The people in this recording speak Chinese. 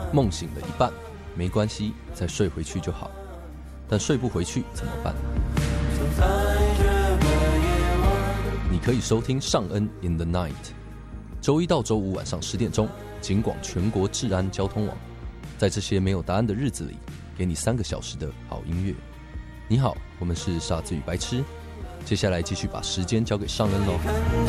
梦醒了一半，没关系，再睡回去就好。但睡不回去怎么办？你可以收听尚恩 in the night， 周一到周五晚上10点钟，警广全国治安交通网，在这些没有答案的日子里，给你3个小时的好音乐。你好，我们是傻子与白痴，接下来继续把时间交给尚恩咯。